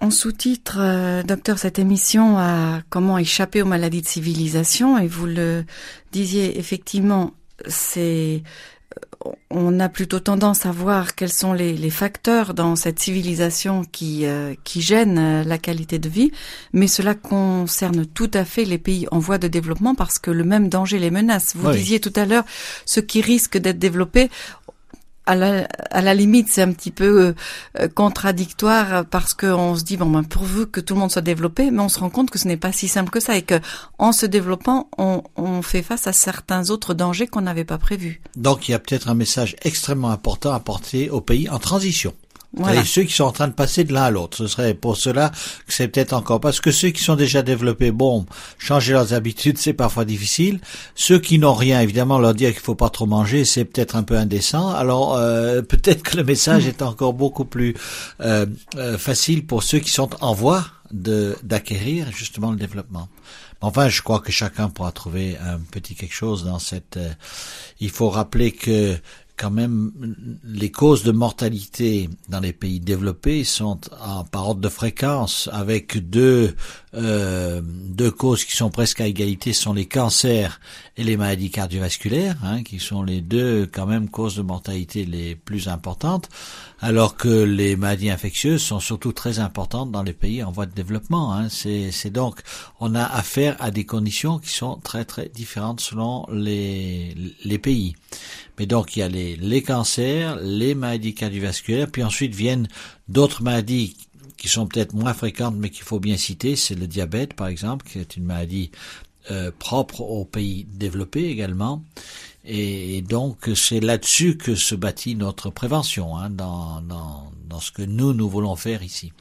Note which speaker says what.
Speaker 1: En sous-titre, docteur, cette émission a comment échapper aux maladies de civilisation, et vous le disiez effectivement, on a plutôt tendance à voir quels sont les facteurs dans cette civilisation qui gênent la qualité de vie, mais cela concerne tout à fait les pays en voie de développement parce que le même danger les menace. Vous disiez tout à l'heure, ceux qui risquent d'être développés, à la limite, c'est un petit peu contradictoire parce qu'on se dit pourvu que tout le monde soit développé, mais on se rend compte que ce n'est pas si simple que ça et que en se développant, on fait face à certains autres dangers qu'on n'avait pas prévus.
Speaker 2: Donc il y a peut-être un message extrêmement important à porter aux pays en transition.
Speaker 1: Voilà.
Speaker 2: Et ceux qui sont en train de passer de l'un à l'autre. Ce serait pour cela que c'est peut-être encore, parce que ceux qui sont déjà développés, changer leurs habitudes, c'est parfois difficile. Ceux qui n'ont rien, évidemment, leur dire qu'il faut pas trop manger, c'est peut-être un peu indécent. Alors, peut-être que le message est encore beaucoup plus facile pour ceux qui sont en voie d'acquérir justement le développement. Enfin, je crois que chacun pourra trouver un petit quelque chose dans cette. Il faut rappeler que quand même, les causes de mortalité dans les pays développés sont par ordre de fréquence, avec deux causes qui sont presque à égalité, sont les cancers et les maladies cardiovasculaires, qui sont les deux quand même causes de mortalité les plus importantes, alors que les maladies infectieuses sont surtout très importantes dans les pays en voie de développement. C'est donc, on a affaire à des conditions qui sont très très différentes selon les pays. Mais donc il y a les cancers, les maladies cardiovasculaires, puis ensuite viennent d'autres maladies qui sont peut-être moins fréquentes mais qu'il faut bien citer, c'est le diabète par exemple, qui est une maladie propre aux pays développés également. Et donc c'est là-dessus que se bâtit notre prévention, dans ce que nous voulons faire ici.